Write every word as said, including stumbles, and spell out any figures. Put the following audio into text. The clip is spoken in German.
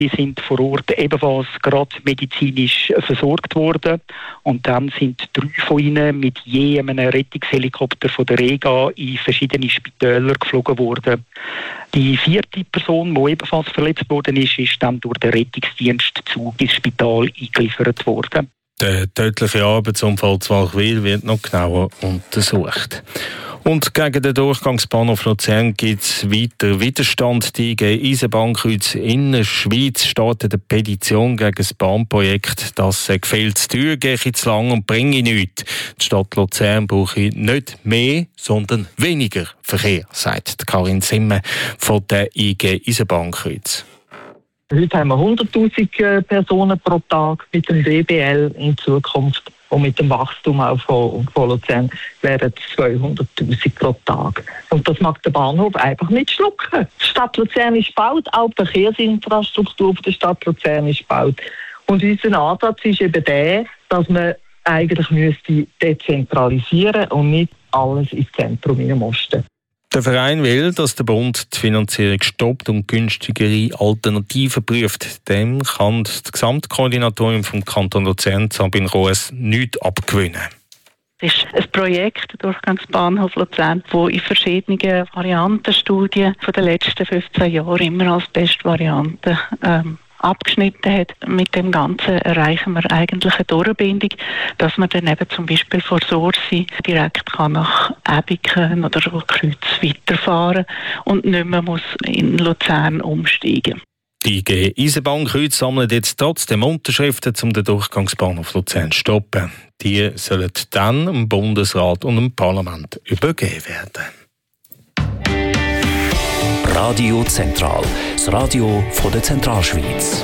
Die sind vor Ort ebenfalls gerade medizinisch versorgt worden. Und dann sind drei von ihnen mit je einem Rettungshelikopter von der Rega in verschiedene Spitäler geflogen worden. Die vierte Person, die ebenfalls verletzt worden ist, ist dann durch den Rettungsdienstzug ins Spital eingeliefert worden. Der tödliche Arbeitsunfall zu Walchwil wird noch genauer untersucht. Und gegen den Durchgangsbahnhof Luzern gibt es weiter Widerstand. Die I G Eisenbahnkreuz Innerschweiz startet eine Petition gegen das Bahnprojekt. Das sei viel zu teuer, gehe zu lang und bringe nichts. Die Stadt Luzern brauche nicht mehr, sondern weniger Verkehr, sagt Karin Simme von der I G Eisenbahnkreuz. Heute haben wir hunderttausend Personen pro Tag mit dem D B L in Zukunft. Und mit dem Wachstum auch von, von Luzern wären es zweihunderttausend pro Tag. Und das mag der Bahnhof einfach nicht schlucken. Die Stadt Luzern ist gebaut, auch die Verkehrsinfrastruktur der Stadt Luzern ist gebaut. Und unser Ansatz ist eben der, dass man eigentlich müsste dezentralisieren und nicht alles ins Zentrum hineinmosten. Der Verein will, dass der Bund die Finanzierung stoppt und günstigere Alternativen prüft. Dem kann die Gesamtkoordinatorin vom Kanton Luzern, Sabine Roes, nichts abgewinnen. Es ist ein Projekt, der Durchgangsbahnhof Luzern, das in verschiedenen Variantenstudien von den letzten fünfzehn Jahren immer als beste Variante ähm, abgeschnitten hat. Mit dem Ganzen erreichen wir eigentlich eine Durchbindung, dass man dann eben zum Beispiel von Sursi direkt kann nach Ebiken oder Kreuz weiterfahren und nicht mehr muss in Luzern umsteigen. Die I G Eisenbahnkreuz sammelt jetzt trotzdem Unterschriften, um den Durchgangsbahnhof Luzern zu stoppen. Die sollen dann dem Bundesrat und dem Parlament übergeben werden. Radio Zentral, das Radio von der Zentralschweiz.